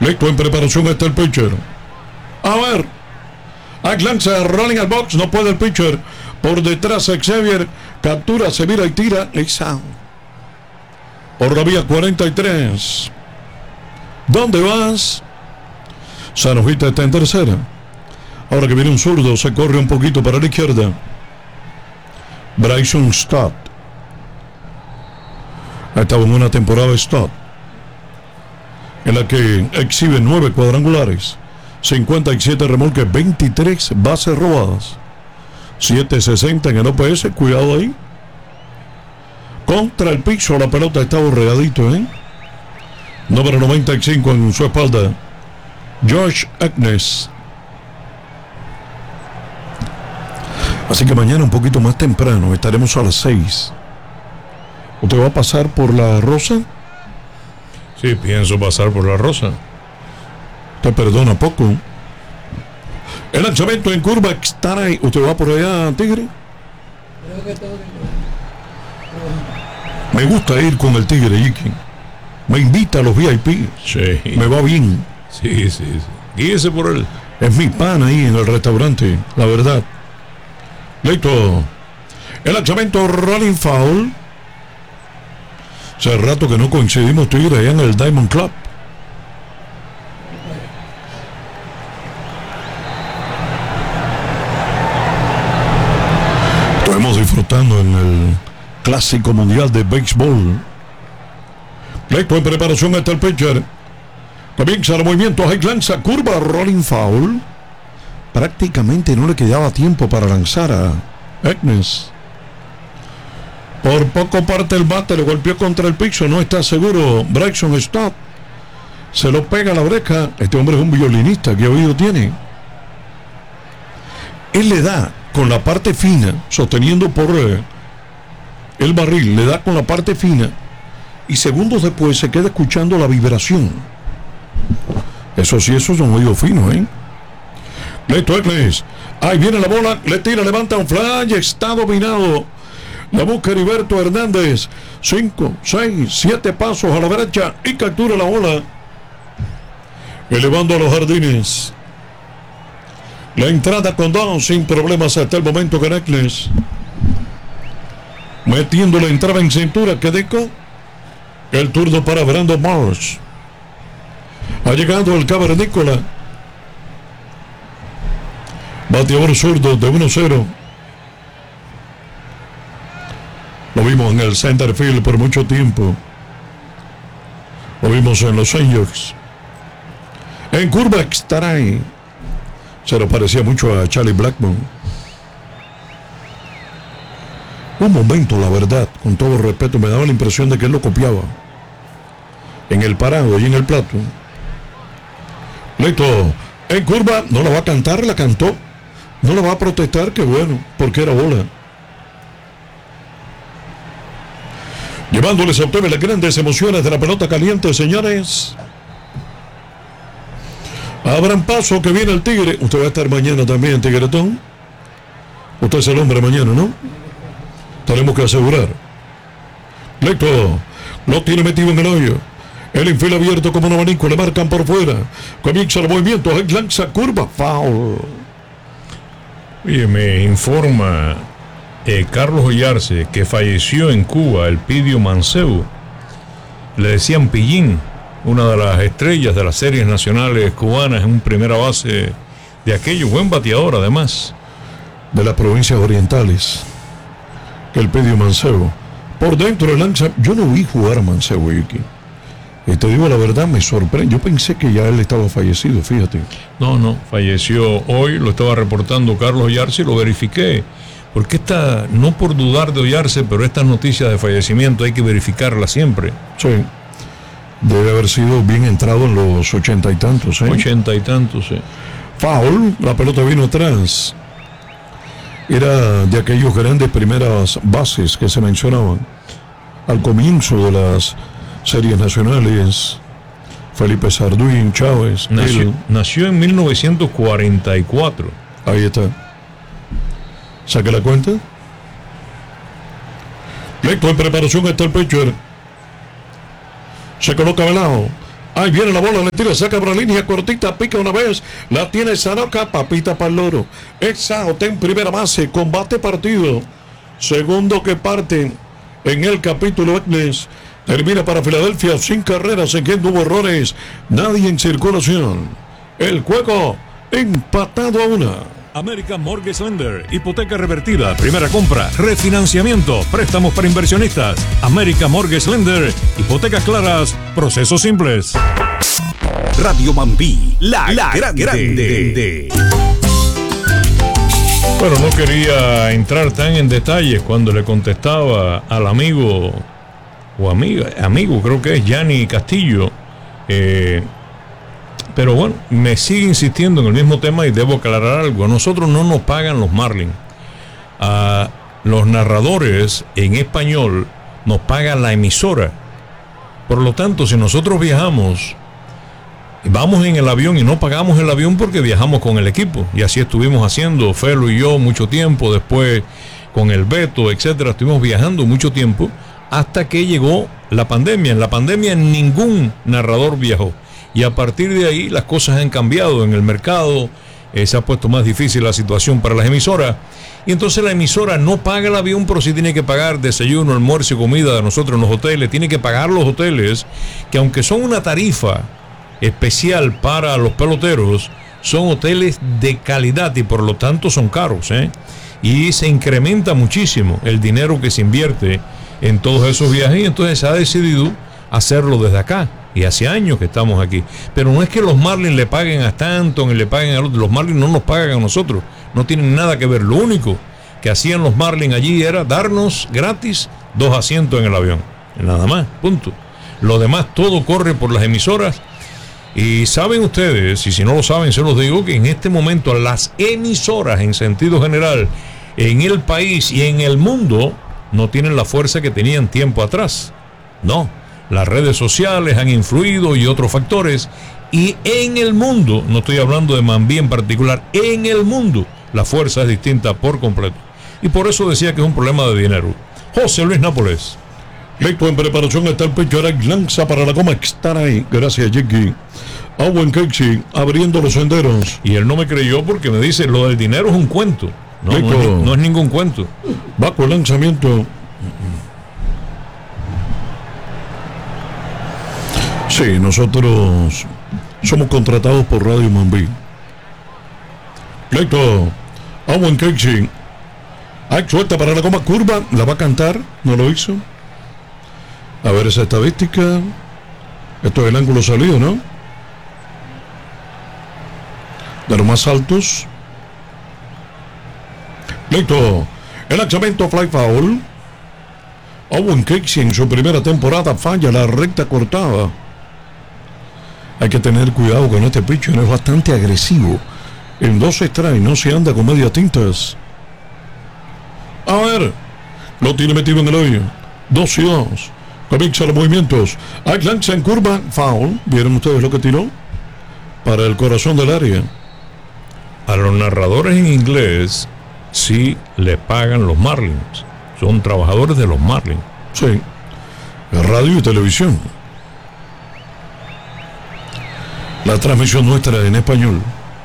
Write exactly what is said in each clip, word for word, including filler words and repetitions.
Listo, en preparación está el pitcher. A ver. Ike lanza, rolling al box. No puede el pitcher. Por detrás Xavier. Captura, se mira y tira. Lisa. Por la vía cuarenta y tres. ¿Dónde vas? Sanojita está en tercera. Ahora que viene un zurdo, se corre un poquito para la izquierda. Bryson Stott. Ha estado en una temporada Stott en la que exhibe nueve cuadrangulares, cincuenta y siete remolques, veintitrés bases robadas, siete sesenta en el O P S. Cuidado ahí. Contra el piso, la pelota está borregadito, ¿eh? Número noventa y cinco en su espalda, Josh Agnes. Así que mañana un poquito más temprano estaremos a las seis. ¿Usted va a pasar por la Rosa? Sí, pienso pasar por la Rosa. Te perdona poco. El lanzamiento en curva está ahí. ¿Usted va por allá, Tigre? Creo que todo. Me gusta ir con el Tigre, Iki. Me invita a los V I P. Sí. Me va bien. Sí, sí, sí. Guíese por él. Es mi pan ahí en el restaurante, la verdad. Listo. El lanzamiento rolling foul. Hace rato que no coincidimos, Tigre, allá en el Diamond Club. Estamos disfrutando en el Clásico Mundial de Béisbol. Listo, en preparación está el pitcher. Comienza el movimiento, ahí lanza, curva, rolling foul. Prácticamente no le quedaba tiempo para lanzar a Agnes. Por poco parte el bate, le golpeó contra el piso, no está seguro. Bryson Stott se lo pega a la oreja. Este hombre es un violinista, ¿qué oído tiene? Él le da con la parte fina, sosteniendo por eh, el barril, le da con la parte fina y segundos después se queda escuchando la vibración. Eso sí, eso es un oído fino, ¿eh? Listo, Agnes. Ahí viene la bola, le tira, levanta un fly, está dominado. La busca Heriberto Hernández. cinco, seis, siete pasos a la derecha y captura la bola. Elevando a los jardines. La entrada con dos sin problemas hasta el momento con Agnes. Metiendo la entrada en cintura, que deco. El turno para Brandon Marsh. Ha llegado el cavernícola. Bateador zurdo de uno cero. Lo vimos en el center field por mucho tiempo. Lo vimos en los Angels. En curva estará ahí. Se lo parecía mucho a Charlie Blackmon. Un momento, la verdad, con todo respeto, me daba la impresión de que él lo copiaba. En el parado y en el plato. Listo. En curva, no la va a cantar, la cantó. No la va a protestar, qué bueno, porque era bola. Llevándoles a ustedes las grandes emociones de la pelota caliente, señores. Abran paso, que viene el Tigre. Usted va a estar mañana también, Tigretón. Usted es el hombre mañana, ¿no? Tenemos que asegurar. Listo. Lo tiene metido en el hoyo. El infil abierto como un abanico. Le marcan por fuera. Comienza el movimiento. Lanza curva. Foul. Oye, me informa eh, Carlos Ollarse que falleció en Cuba Elpidio Mancebo. Le decían Pillín, una de las estrellas de las series nacionales cubanas, en primera base de aquello, buen bateador además. De las provincias orientales. Elpidio Mancebo. Por dentro el lanza. Yo no vi jugar a Mancebo aquí. Y te digo la verdad, me sorprende. Yo pensé que ya él estaba fallecido, fíjate. No, no, falleció hoy, lo estaba reportando Carlos Ollarse y lo verifiqué. Porque esta, no por dudar de Ollarse, pero estas noticias de fallecimiento hay que verificarlas siempre. Sí. Debe haber sido bien entrado en los ochenta y tantos, ¿eh? Ochenta y tantos, sí. Foul, la pelota vino atrás. Era de aquellos grandes primeras bases que se mencionaban al comienzo de las series nacionales. Felipe Sarduín, Chávez. Nació, él, nació en mil novecientos cuarenta y cuatro. Ahí está. ¿Saque la cuenta? Listo, en preparación está el pitcher. Se coloca velado. Ahí viene la bola, le tira, saca por la línea cortita, pica una vez, la tiene Sanoka, papita para el loro. Esa en primera base, combate partido. Segundo que parte en el capítulo Agnes. Termina para Filadelfia sin carreras, en que no hubo errores, nadie en circulación. El juego empatado a una. American Mortgage Lender, hipoteca revertida, primera compra, refinanciamiento, préstamos para inversionistas. American Mortgage Lender, hipotecas claras, procesos simples. Radio Mambí, la, la grande. grande. Bueno, no quería entrar tan en detalles cuando le contestaba al amigo, o amiga, amigo creo que es Yanni Castillo, eh, pero bueno, me sigue insistiendo en el mismo tema y debo aclarar algo. A nosotros no nos pagan los Marlins. A los narradores en español nos paga la emisora. Por lo tanto, si nosotros viajamos, vamos en el avión y no pagamos el avión porque viajamos con el equipo. Y así estuvimos haciendo, Felo y yo, mucho tiempo. Después con el Beto, etcétera, estuvimos viajando mucho tiempo hasta que llegó la pandemia. En la pandemia ningún narrador viajó. Y a partir de ahí las cosas han cambiado en el mercado, eh, se ha puesto más difícil la situación para las emisoras, y entonces la emisora no paga el avión, pero sí tiene que pagar desayuno, almuerzo y comida de nosotros en los hoteles, tiene que pagar los hoteles, que aunque son una tarifa especial para los peloteros, son hoteles de calidad y por lo tanto son caros, ¿eh? Y se incrementa muchísimo el dinero que se invierte en todos esos viajes, y entonces se ha decidido hacerlo desde acá. Y hace años que estamos aquí. Pero no es que los Marlins le paguen a Stanton y le paguen a otro. Los Marlins no nos pagan a nosotros. No tienen nada que ver. Lo único que hacían los Marlins allí era darnos gratis dos asientos en el avión. Nada más, punto. Lo demás todo corre por las emisoras. Y saben ustedes, y si no lo saben se los digo, que en este momento las emisoras en sentido general en el país y en el mundo no tienen la fuerza que tenían tiempo atrás. No. Las redes sociales han influido y otros factores, y en el mundo, no estoy hablando de Mambí en particular, en el mundo la fuerza es distinta por completo. Y por eso decía que es un problema de dinero. José Luis Nápoles. Listo, en preparación está el pecho, ahora lanza para la goma, estar ahí. Gracias, Jackie. Owen Casey abriendo los senderos. Y él no me creyó porque me dice, lo del dinero es un cuento. No, no, es, no es ningún cuento. Va con lanzamiento. Sí, nosotros somos contratados por Radio Mambí. Listo. Owen Casey. Hay suelta para la goma curva. La va a cantar. No lo hizo. A ver esa estadística. Esto es el ángulo salido, ¿no? De los más altos. Listo. El lanzamiento fly foul. Owen Casey en su primera temporada falla la recta cortada. Hay que tener cuidado con este pitcher, es bastante agresivo. En dos strikes no se anda con media tintas. A ver, lo tiene metido en el hoyo. Dos y dos. Comienza los movimientos. Hay lanza en curva, foul. ¿Vieron ustedes lo que tiró? Para el corazón del área. A los narradores en inglés sí le pagan los Marlins. Son trabajadores de los Marlins. Sí. Radio y televisión. La transmisión nuestra en español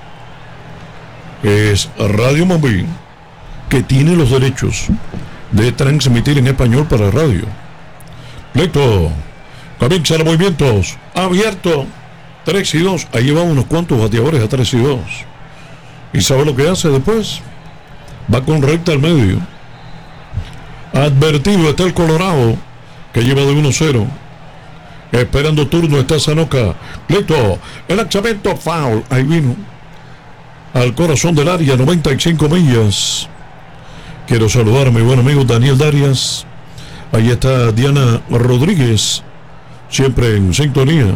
es Radio Mambí, que tiene los derechos de transmitir en español para radio. Listo. Comienza los movimientos. Abierto. tres y dos. Ahí va unos cuantos bateadores a tres y dos. ¿Y sabe lo que hace después? Va con recta al medio. Advertido está el Colorado, que lleva de uno cero. Esperando turno está Sanoka. Listo. El lanzamiento foul. Ahí vino. Al corazón del área, noventa y cinco millas. Quiero saludar a mi buen amigo Daniel Darias. Ahí está Diana Rodríguez. Siempre en sintonía.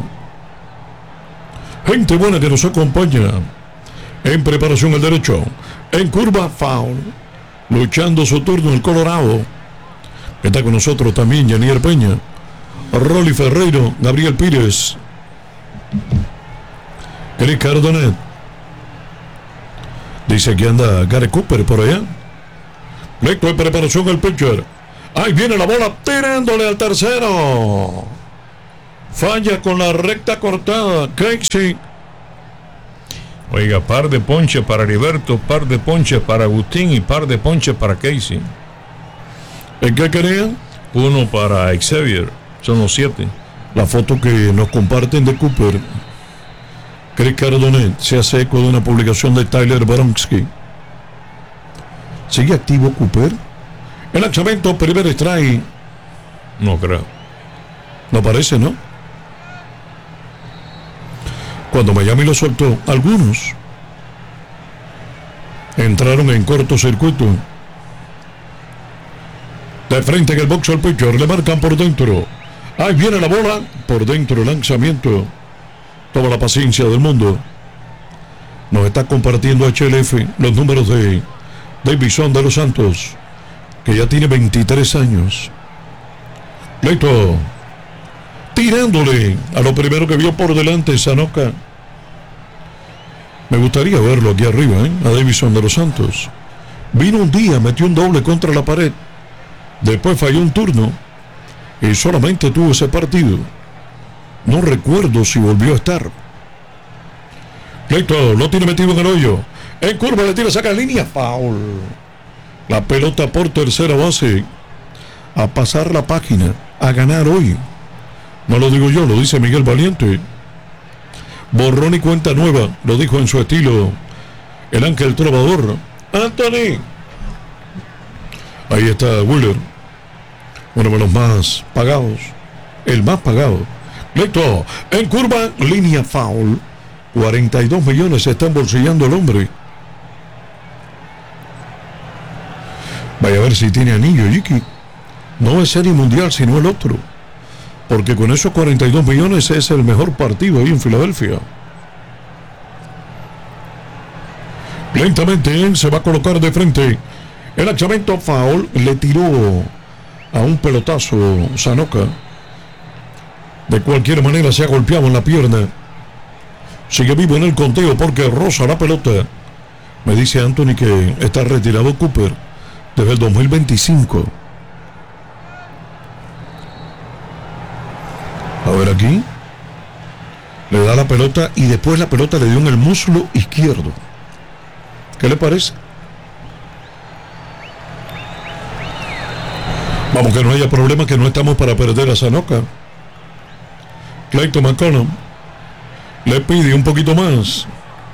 Gente buena que nos acompaña. En preparación el derecho. En curva foul. Luchando su turno el Colorado. Está con nosotros también Yanier Peña. Rolly Ferreiro, Gabriel Pires, Chris Cardonet. Dice que anda Gary Cooper por allá. Listo en preparación el pitcher. Ahí viene la bola tirándole al tercero. Falla con la recta cortada. Casey. Oiga, par de ponches para Heriberto, par de ponches para Agustín y par de ponches para Casey. ¿En qué querían? Uno para Xavier. Son los siete. La foto que nos comparten de Cooper. Chris Cardonet se hace eco de una publicación de Tyler Baronsky. ¿Sigue activo Cooper? El lanzamiento, primer strike. No creo. No parece, ¿no? Cuando Miami lo soltó, algunos entraron en cortocircuito. De frente en el box al pitcher, le marcan por dentro. Ahí viene la bola, por dentro el lanzamiento. Toda la paciencia del mundo. Nos está compartiendo H L F los números de Davison de los Santos, que ya tiene veintitrés años. Leito, tirándole a lo primero que vio por delante Sanoka. Me gustaría verlo aquí arriba, ¿eh? A Davison de los Santos. Vino un día, metió un doble contra la pared. Después falló un turno y solamente tuvo ese partido. No recuerdo si volvió a estar. Leito lo tiene metido en el hoyo. En curva le tira, saca línea, foul. La pelota por tercera base. A pasar la página, a ganar hoy. No lo digo yo, lo dice Miguel Valiente. Borrón y cuenta nueva, lo dijo en su estilo el Ángel Trovador. Anthony. Ahí está Wheeler, uno de los más pagados, el más pagado. Leito, en curva, línea foul. cuarenta y dos millones se está embolsillando el hombre. Vaya a ver si tiene anillo, Yiki. No es serie mundial, sino el otro. Porque con esos cuarenta y dos millones es el mejor partido ahí en Filadelfia. Lentamente él se va a colocar de frente. El lanzamiento foul, le tiró a un pelotazo Sanoka. De cualquier manera se ha golpeado en la pierna. Sigue vivo en el conteo porque roza la pelota. Me dice Anthony que está retirado Cooper desde el dos mil veinticinco. A ver aquí. Le da la pelota y después la pelota le dio en el muslo izquierdo. ¿Qué le parece? Vamos, que no haya problema, que no estamos para perder a Sanoka. Clayton McCollum le pide un poquito más.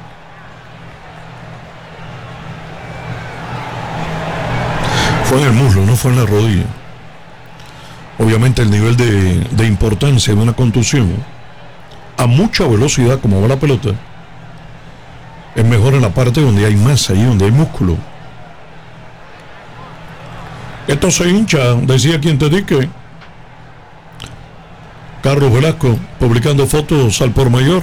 Fue en el muslo, no fue en la rodilla. Obviamente el nivel de, de importancia de una contusión a mucha velocidad como va la pelota es mejor en la parte donde hay masa y donde hay músculo. Esto se hincha, decía quien te dique. Carlos Velasco publicando fotos al por mayor.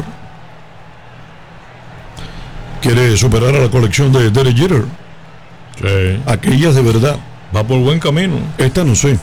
Quiere superar a la colección de Derek Jeter. Sí. Aquellas de verdad. Va por buen camino. Esta no sé.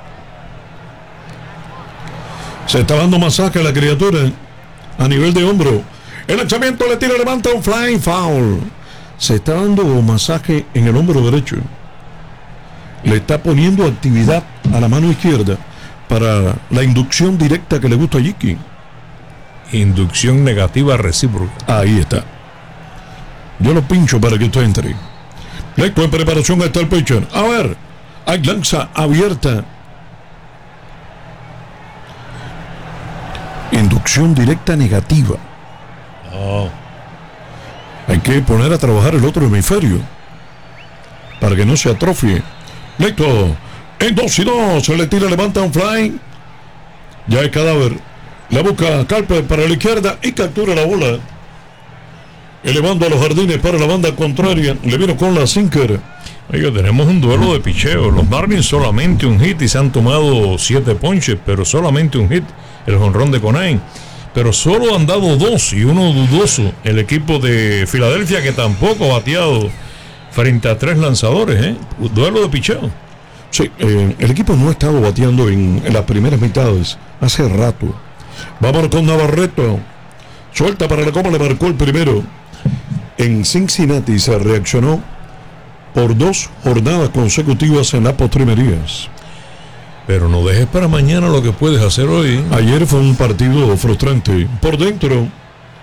Se está dando masaje a la criatura a nivel de hombro. El lanzamiento le tira, levanta un flying foul. Se está dando masaje en el hombro derecho. Le está poniendo actividad a la mano izquierda para la inducción directa que le gusta a Yiki. Inducción negativa recíproca. Ahí está. Yo lo pincho para que usted entre. Leito en preparación está el pitcher. A ver, hay lanza abierta. Inducción directa negativa. Oh. Hay que poner a trabajar el otro hemisferio para que no se atrofie. Leito en dos y dos. Se le tira, levanta un fly. Ya el cadáver. La busca Carper para la izquierda y captura la bola. Elevando a los jardines para la banda contraria. Le vino con la sinker. Oiga, tenemos un duelo de picheo. Los Marlins solamente un hit y se han tomado siete ponches, pero solamente un hit. El jonrón de Conine. Pero solo han dado dos y uno dudoso. El equipo de Filadelfia, que tampoco ha bateado frente a tres lanzadores, ¿eh? Duelo de picheo. Sí, eh, el equipo no ha estado bateando en, en las primeras mitades hace rato. Vamos con Navarreto. Suelta para la coma, le marcó el primero. En Cincinnati se reaccionó por dos jornadas consecutivas en las postrimerías. Pero no dejes para mañana lo que puedes hacer hoy. Ayer fue un partido frustrante. Por dentro,